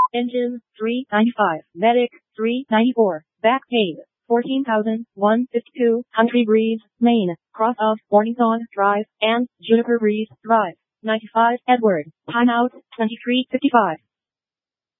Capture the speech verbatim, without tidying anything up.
Engine, three ninety-five. Medic, three ninety-four. Back paid, fourteen thousand one hundred fifty-two. Country Breeze, Maine, cross of Mornington Drive and Juniper Breeze Drive. ninety-five Edward. Timeout, twenty-three fifty-five.